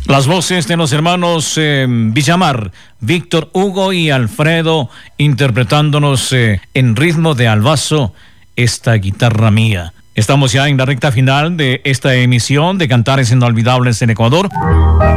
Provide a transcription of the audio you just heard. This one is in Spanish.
Las voces de los hermanos Villamar, Víctor Hugo y Alfredo, interpretándonos en ritmo de albazo, esta guitarra mía. Estamos ya en la recta final de esta emisión de Cantares Inolvidables en Ecuador.